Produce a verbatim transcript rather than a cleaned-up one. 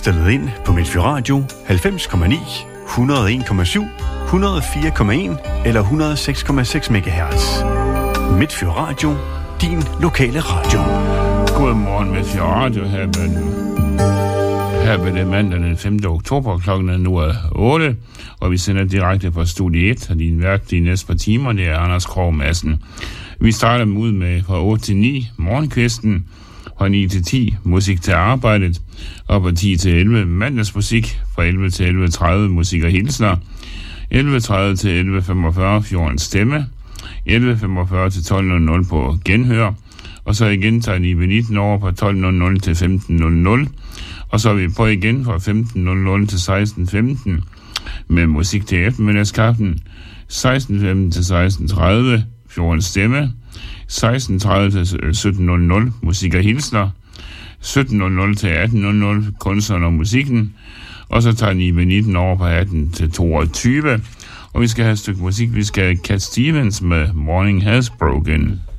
stillet ind på Midtfyn Radio halvfems komma ni, et hundrede og en komma syv, et hundrede og fire komma en eller et hundrede og seks komma seks megahertz. Midtfyn Radio, din lokale radio. Godmorgen Midtfyn Radio, her er her er det mandag den femte oktober, klokken er nu otte, og vi sender direkte fra studie et, og din vært de næste par timer, det er Anders Krog Madsen. Vi starter ud med fra otte til ni, morgenkvisten, fra ni til ti, musik til arbejdet, og fra ti til elleve, mandagsmusik, fra elleve til elleve tredive, musik og hilsner, elleve tredive til elleve femogfyrre, fjordens stemme, elleve femogfyrre til tolv nul nul på genhør, og så igen tager de ved nitten over fra tolv nul nul til femten nul nul, og så er vi på igen fra femten nul nul til seksten femten med musik til eftermiddagskaffen, seksten femten til seksten tredive, fjordens stemme, seksten tredive til sytten nul nul, musik og hilsner, sytten nul nul til atten nul nul, kunstneren og musikken, og så tager de ved nitten over fra atten til toogtyve, og vi skal have et stykke musik, vi skal have Cat Stevens med Morning Has Broken.